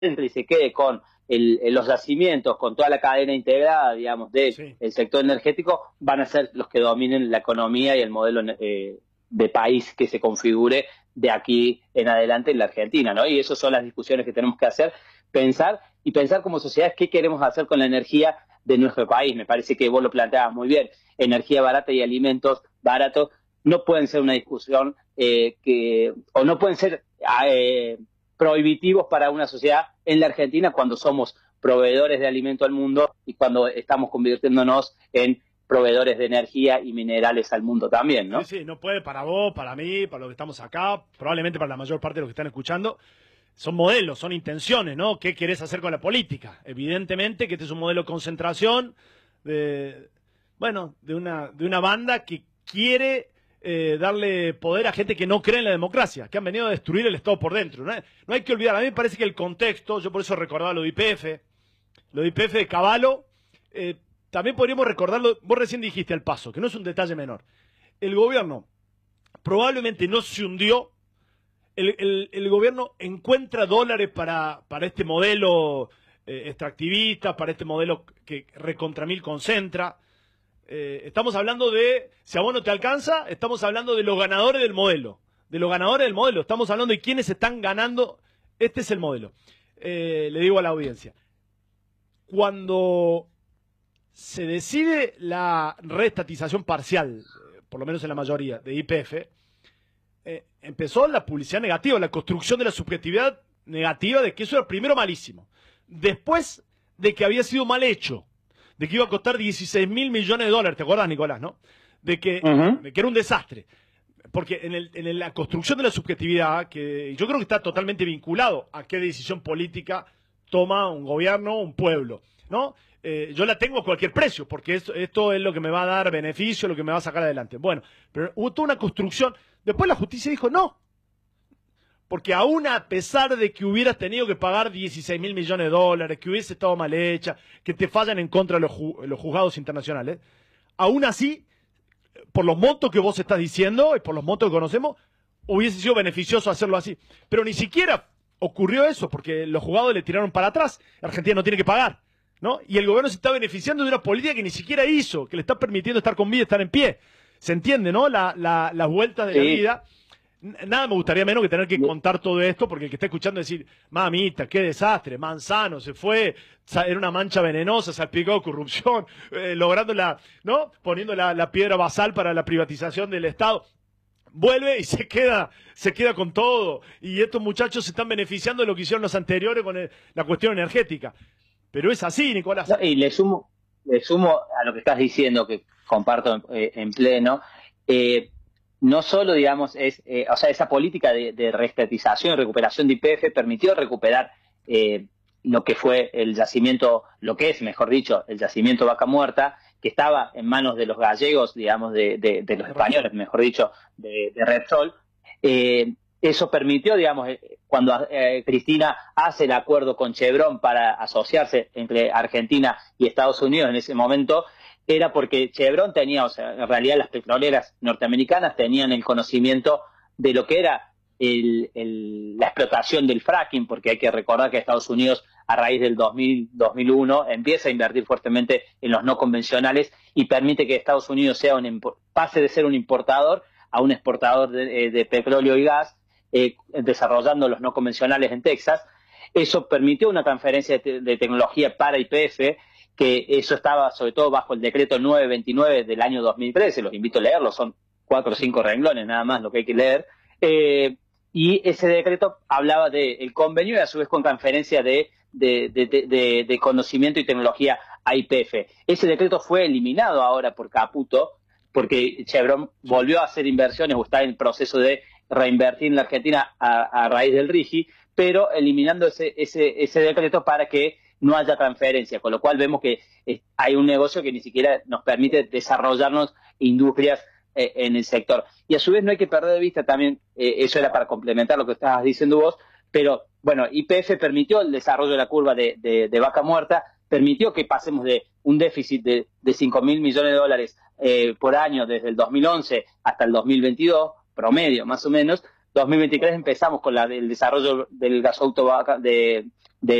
y se quede con los yacimientos, con toda la cadena integrada, digamos, del Sí. sector energético, van a ser los que dominen la economía y el modelo de país que se configure de aquí en adelante en la Argentina, ¿no? Y esas son las discusiones que tenemos que hacer, pensar como sociedad qué queremos hacer con la energía de nuestro país. Me parece que vos lo planteabas muy bien. Energía barata y alimentos baratos no pueden ser una discusión o no pueden ser prohibitivos para una sociedad en la Argentina cuando somos proveedores de alimento al mundo y cuando estamos convirtiéndonos en proveedores de energía y minerales al mundo también, ¿no? Sí, no puede para vos, para mí, para los que estamos acá, probablemente para la mayor parte de los que están escuchando. Son modelos, son intenciones, ¿no? ¿Qué querés hacer con la política? Evidentemente que este es un modelo de concentración de una banda que quiere darle poder a gente que no cree en la democracia, que han venido a destruir el Estado por dentro. No hay que olvidar, a mí me parece que el contexto, yo por eso recordaba lo de YPF de Cavallo, también podríamos recordarlo, vos recién dijiste al paso, que no es un detalle menor. El gobierno probablemente no se hundió. El gobierno encuentra dólares para este modelo extractivista, para este modelo que recontra mil concentra. Estamos hablando de, si a vos no te alcanza, estamos hablando de los ganadores del modelo. De los ganadores del modelo. Estamos hablando de quiénes están ganando. Este es el modelo. Le digo a la audiencia. Cuando se decide la reestatización parcial, por lo menos en la mayoría, de YPF, empezó la publicidad negativa, la construcción de la subjetividad negativa de que eso era primero malísimo. Después de que había sido mal hecho, de que iba a costar 16.000 millones de dólares, ¿te acuerdas, Nicolás, no? De que era un desastre. Porque en la construcción de la subjetividad, que yo creo que está totalmente vinculado a qué decisión política toma un gobierno, un pueblo, ¿no? Yo la tengo a cualquier precio, porque esto es lo que me va a dar beneficio, lo que me va a sacar adelante. Bueno, pero hubo toda una construcción. Después la justicia dijo no. Porque aún a pesar de que hubieras tenido que pagar 16.000 millones de dólares, que hubiese estado mal hecha, que te fallan en contra de los juzgados internacionales, aún así, por los montos que vos estás diciendo y por los montos que conocemos, hubiese sido beneficioso hacerlo así. Pero ni siquiera ocurrió eso, porque los juzgados le tiraron para atrás. Argentina no tiene que pagar, ¿no? Y el gobierno se está beneficiando de una política que ni siquiera hizo, que le está permitiendo estar con vida, estar en pie. ¿Se entiende, no? Las vueltas de la vida. Nada me gustaría menos que tener que contar todo esto, porque el que está escuchando decir, mamita, qué desastre, Manzano se fue, era una mancha venenosa, salpicó de corrupción, logrando ¿no? Poniendo la piedra basal para la privatización del Estado. Vuelve y se queda con todo. Y estos muchachos se están beneficiando de lo que hicieron los anteriores con la cuestión energética. Pero es así, Nicolás. No, y le sumo a lo que estás diciendo, que comparto en pleno. No solo, digamos, esa política de reestatización y recuperación de YPF permitió recuperar lo que fue el yacimiento, lo que es, mejor dicho, el yacimiento Vaca Muerta, que estaba en manos de los gallegos, digamos, de los españoles, mejor dicho, de Repsol. Eso permitió, digamos, cuando Cristina hace el acuerdo con Chevron para asociarse entre Argentina y Estados Unidos en ese momento, era porque Chevron tenía, o sea, en realidad las petroleras norteamericanas tenían el conocimiento de lo que era la explotación del fracking, porque hay que recordar que Estados Unidos a raíz del 2001 empieza a invertir fuertemente en los no convencionales y permite que Estados Unidos pase de ser un importador a un exportador de petróleo y gas, desarrollando los no convencionales en Texas. Eso permitió una transferencia de tecnología para YPF, que eso estaba sobre todo bajo el decreto 929 del año 2013, los invito a leerlo, son 4 o 5 renglones nada más lo que hay que leer, y ese decreto hablaba del convenio y a su vez con transferencia de conocimiento y tecnología a YPF. Ese decreto fue eliminado ahora por Caputo, porque Chevron volvió a hacer inversiones o está en el proceso de reinvertir en la Argentina a raíz del RIGI, pero eliminando ese decreto para que no haya transferencia, con lo cual vemos que hay un negocio que ni siquiera nos permite desarrollarnos industrias en el sector. Y a su vez no hay que perder de vista también, eso era para complementar lo que estabas diciendo vos, pero bueno, YPF permitió el desarrollo de la curva de Vaca Muerta, permitió que pasemos de un déficit de 5.000 millones de dólares por año desde el 2011 hasta el 2022, promedio más o menos. 2023 empezamos con el desarrollo del gasoducto de